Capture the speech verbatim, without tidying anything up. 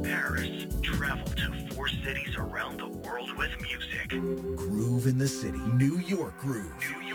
Paris. Travel to four cities around the world with music. Groove in the city. New York Groove. New